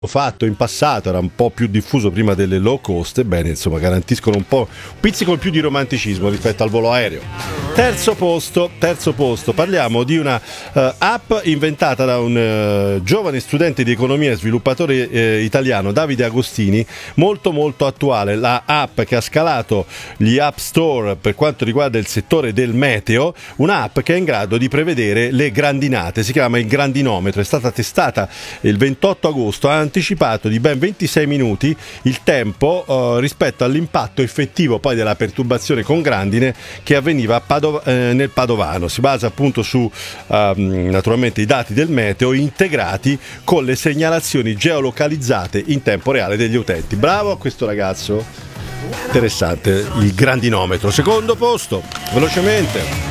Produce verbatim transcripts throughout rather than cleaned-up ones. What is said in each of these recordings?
fatto in passato, era un po' più diffuso prima delle low cost, ebbene insomma garantiscono un po' un pizzico in più di romanticismo rispetto al volo aereo. Terzo posto, terzo posto, parliamo di una uh, app inventata da un uh, giovane studente di economia e sviluppatore uh, italiano, Davide Agostini, molto molto attuale, la app che ha scalato gli app store per quanto riguarda il settore del meteo, un'app che è in grado di prevedere le grandinate, si chiama il grandinometro, è stata testata il ventotto agosto, ha anticipato di ben ventisei minuti il tempo uh, rispetto all'impatto effettivo poi della perturbazione con grandine che avveniva a Padova, eh, nel Padovano. Si basa appunto su uh, naturalmente i dati del meteo integrati con le segnalazioni geolocalizzate in tempo reale degli utenti. Bravo a questo ragazzo, interessante, il grandinometro. Secondo posto, velocemente.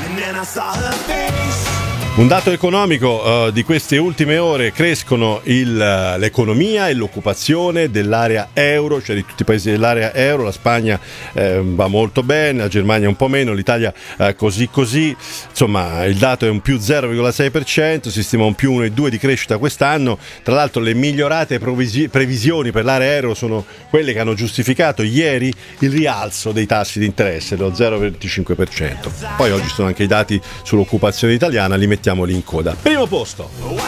Un dato economico uh, di queste ultime ore: crescono il, uh, l'economia e l'occupazione dell'area euro, cioè di tutti i paesi dell'area euro. La Spagna eh, va molto bene, la Germania un po' meno, l'Italia eh, così così. Insomma, il dato è un più zero virgola sei per cento, si stima un più uno virgola due per cento di crescita quest'anno. Tra l'altro le migliorate provisi- previsioni per l'area euro sono quelle che hanno giustificato ieri il rialzo dei tassi di interesse dello zero virgola venticinque per cento. Poi oggi sono anche i dati sull'occupazione italiana, li mettiamo lì in coda. Primo posto.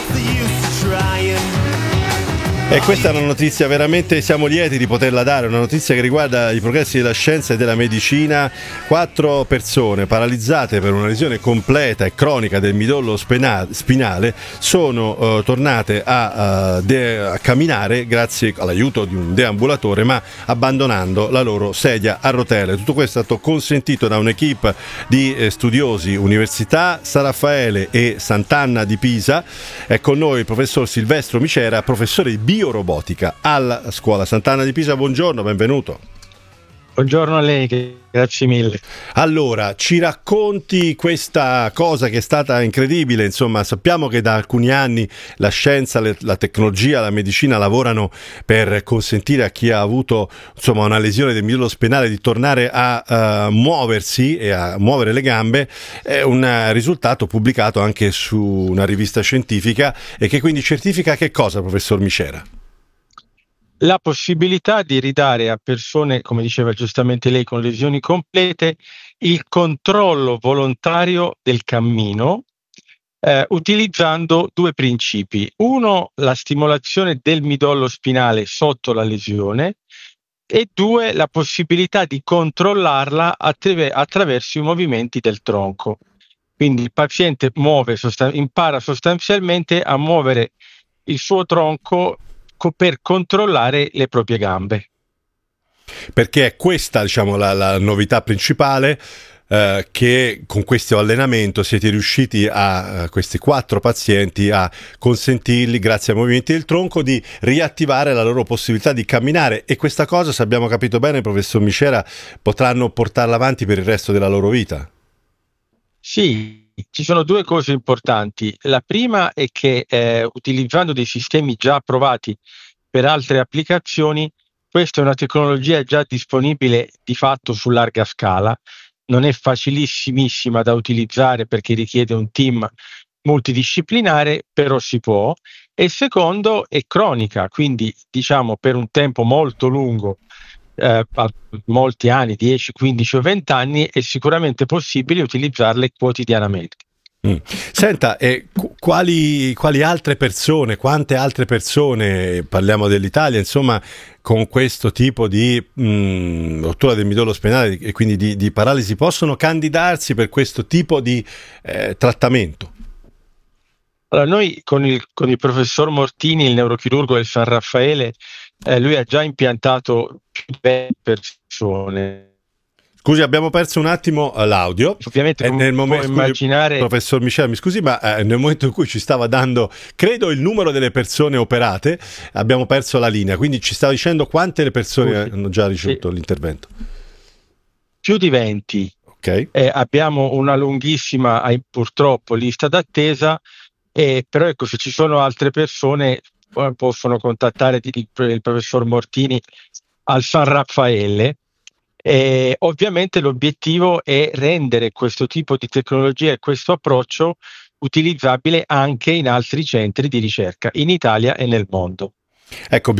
E questa è una notizia, veramente siamo lieti di poterla dare, una notizia che riguarda i progressi della scienza e della medicina. Quattro persone paralizzate per una lesione completa e cronica del midollo spena- spinale sono uh, tornate a, uh, de- a camminare grazie all'aiuto di un deambulatore, ma abbandonando la loro sedia a rotelle. Tutto questo è stato consentito da un'equipe di eh, studiosi Università San Raffaele e Sant'Anna di Pisa. È con noi il professor Silvestro Micera, professore di bio robotica alla scuola Sant'Anna di Pisa. Buongiorno, benvenuto. Buongiorno a lei, grazie mille. Allora, ci racconti questa cosa che è stata incredibile? Insomma, sappiamo che da alcuni anni la scienza, le, la tecnologia, la medicina lavorano per consentire a chi ha avuto insomma una lesione del midollo spinale di tornare a uh, muoversi e a muovere le gambe. È un risultato pubblicato anche su una rivista scientifica e che quindi certifica che cosa, professor Micera? La possibilità di ridare a persone, come diceva giustamente lei, con lesioni complete, il controllo volontario del cammino, eh, utilizzando due principi. Uno, la stimolazione del midollo spinale sotto la lesione, e due, la possibilità di controllarla attraver- attraverso i movimenti del tronco. Quindi il paziente muove, sostan- impara sostanzialmente a muovere il suo tronco per controllare le proprie gambe. Perché è questa, diciamo, la, la novità principale, eh, che con questo allenamento siete riusciti a, a questi quattro pazienti a consentirgli, grazie ai movimenti del tronco, di riattivare la loro possibilità di camminare. E questa cosa, se abbiamo capito bene, professor Micera, potranno portarla avanti per il resto della loro vita. Sì, ci sono due cose importanti. La prima è che eh, utilizzando dei sistemi già approvati per altre applicazioni, questa è una tecnologia già disponibile di fatto su larga scala. Non è facilissimissima da utilizzare perché richiede un team multidisciplinare, però si può. E secondo, è cronica, quindi diciamo per un tempo molto lungo, Eh, a molti anni, dieci, quindici o venti anni, è sicuramente possibile utilizzarle quotidianamente. Mm. Senta, eh, quali, quali altre persone, quante altre persone, parliamo dell'Italia, insomma, con questo tipo di mh, rottura del midollo spinale e quindi di, di paralisi possono candidarsi per questo tipo di eh, trattamento? Allora, noi con il, con il professor Mortini, il neurochirurgo del San Raffaele, eh, lui ha già impiantato più di venti persone. Scusi, abbiamo perso un attimo l'audio. Ovviamente, e nel momento può immaginare... Professor Micera, mi scusi, ma eh, nel momento in cui ci stava dando, credo, il numero delle persone operate, abbiamo perso la linea. Quindi ci stava dicendo quante le persone Scusi. hanno già ricevuto Sì. l'intervento? Più di venti. Ok. Eh, abbiamo una lunghissima, eh, purtroppo, lista d'attesa, eh, però ecco, se ci sono altre persone eh, possono contattare il, il professor Mortini al San Raffaele. E ovviamente l'obiettivo è rendere questo tipo di tecnologia e questo approccio utilizzabile anche in altri centri di ricerca in Italia e nel mondo. Ecco,